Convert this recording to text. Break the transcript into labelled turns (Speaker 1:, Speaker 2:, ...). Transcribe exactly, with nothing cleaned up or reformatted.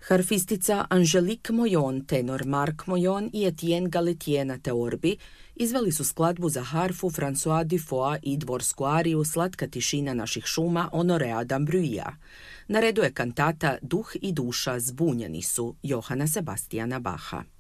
Speaker 1: Harfistica Angelique Moyon, tenor Marc Moyon i Etienne Galetien na teorbi izveli su skladbu za harfu François Dufoix i dvorsku ariju Slatka tišina naših šuma Honorea d'Ambruija. Na redu je kantata Duh i duša zbunjeni su Johana Sebastijana Bacha.